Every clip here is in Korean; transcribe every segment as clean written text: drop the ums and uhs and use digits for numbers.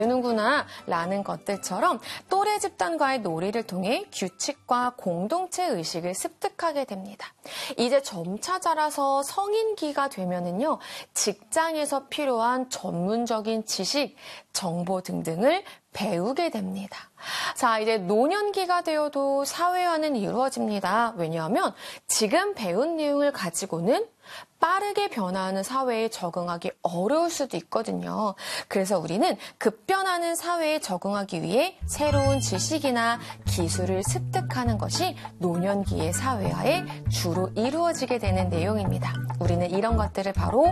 되는구나 라는 것들처럼 또래 집단과의 놀이를 통해 규칙과 공동체 의식을 습득하게 됩니다. 이제 점차 자라서 성인기가 되면은요, 직장에서 필요한 전문적인 지식, 정보 등등을 배우게 됩니다. 자, 이제 노년기가 되어도 사회화는 이루어집니다. 왜냐하면 지금 배운 내용을 가지고는 빠르게 변화하는 사회에 적응하기 어려울 수도 있거든요. 그래서 우리는 급변하는 사회에 적응하기 위해 새로운 지식이나 기술을 습득하는 것이 노년기의 사회화에 주로 이루어지게 되는 내용입니다. 우리는 이런 것들을 바로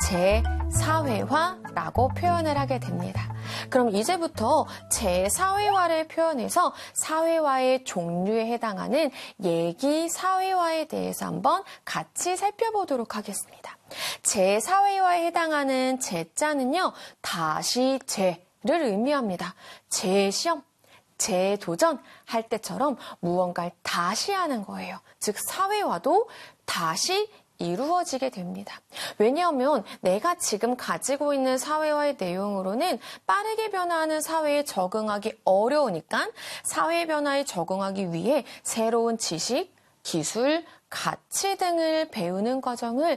재사회화라고 표현을 하게 됩니다. 그럼 이제부터 재사회화를 표현해서 사회화의 종류에 해당하는 얘기 사회화에 대해서 한번 같이 살펴보도록 하겠습니다. 재사회화에 해당하는 재자는요, 다시 재를 의미합니다. 재시험, 재도전 할 때처럼 무언가를 다시 하는 거예요. 즉 사회화도 다시 이루어지게 됩니다. 왜냐하면 내가 지금 가지고 있는 사회화의 내용으로는 빠르게 변화하는 사회에 적응하기 어려우니까 사회 변화에 적응하기 위해 새로운 지식, 기술, 가치 등을 배우는 과정을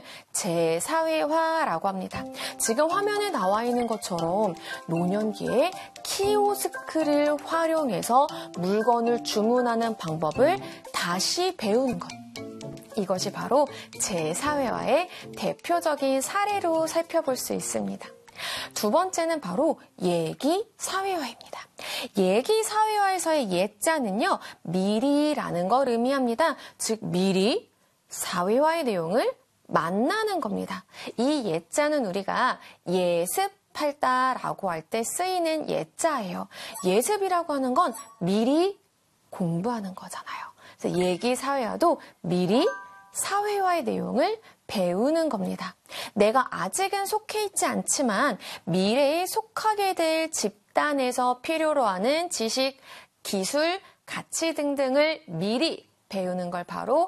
재사회화라고 합니다. 지금 화면에 나와 있는 것처럼 노년기에 키오스크를 활용해서 물건을 주문하는 방법을 다시 배우는 것. 이것이 바로 재사회화의 대표적인 사례로 살펴볼 수 있습니다. 두 번째는 바로 얘기사회화입니다. 얘기사회화에서의 예자는요, 미리라는 걸 의미합니다. 즉 미리 사회화의 내용을 만나는 겁니다. 이 예자는 우리가 예습할다라고 할 때 쓰이는 예자예요. 예습이라고 하는 건 미리 공부하는 거잖아요. 그래서 얘기사회화도 미리 사회화의 내용을 배우는 겁니다. 내가 아직은 속해 있지 않지만 미래에 속하게 될 집단에서 필요로 하는 지식, 기술, 가치 등등을 미리 배우는 걸 바로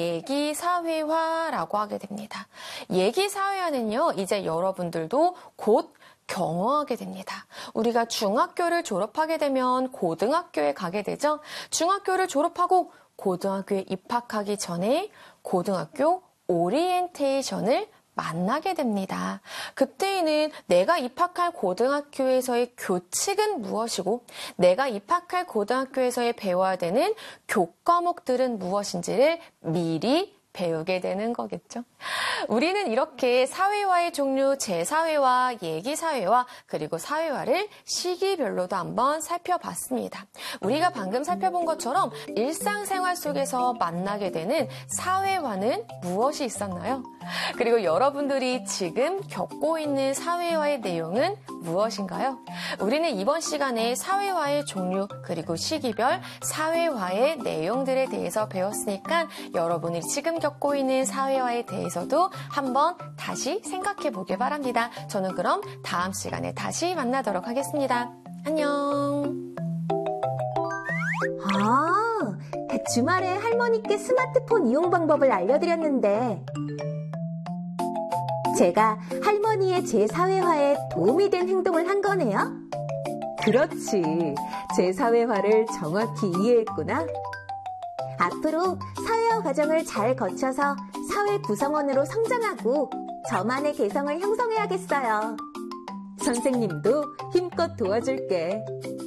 얘기사회화라고 하게 됩니다. 얘기사회화는요, 이제 여러분들도 곧 경험하게 됩니다. 우리가 중학교를 졸업하게 되면 고등학교에 가게 되죠. 중학교를 졸업하고 고등학교에 입학하기 전에 고등학교 오리엔테이션을 만나게 됩니다. 그때에는 내가 입학할 고등학교에서의 교칙은 무엇이고 내가 입학할 고등학교에서의 배워야 되는 교과목들은 무엇인지를 미리 배우게 되는 거겠죠. 우리는 이렇게 사회화의 종류, 재사회화, 얘기사회화, 그리고 사회화를 시기별로도 한번 살펴봤습니다. 우리가 방금 살펴본 것처럼 일상생활 속에서 만나게 되는 사회화는 무엇이 있었나요? 그리고 여러분들이 지금 겪고 있는 사회화의 내용은 무엇인가요? 우리는 이번 시간에 사회화의 종류, 그리고 시기별 사회화의 내용들에 대해서 배웠으니까 여러분이 지금 겪고 있는 사회화에 대해서도 한번 다시 생각해 보길 바랍니다. 저는 그럼 다음 시간에 다시 만나도록 하겠습니다. 안녕. 주말에 할머니께 스마트폰 이용 방법을 알려드렸는데 제가 할머니의 재사회화에 도움이 된 행동을 한 거네요? 그렇지. 재사회화를 정확히 이해했구나. 앞으로 사회화 과정을 잘 거쳐서 사회 구성원으로 성장하고 저만의 개성을 형성해야겠어요. 선생님도 힘껏 도와줄게.